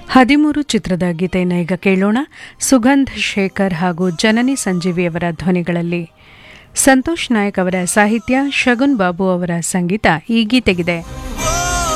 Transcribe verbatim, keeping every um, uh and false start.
ಹದಿಮೂರು ಚಿತ್ರದ ಗೀತೆಯನ್ನು ಈಗ ಕೇಳೋಣ. ಸುಗಂಧ್ ಶೇಖರ್ ಹಾಗೂ ಜನನಿ ಸಂಜೀವಿಯವರ ಧ್ವನಿಗಳಲ್ಲಿ. ಸಂತೋಷ್ ನಾಯಕ್ ಅವರ ಸಾಹಿತ್ಯ, ಶಗುನ್ ಬಾಬು ಅವರ ಸಂಗೀತ ಈ ಗೀತೆಗಿದೆ.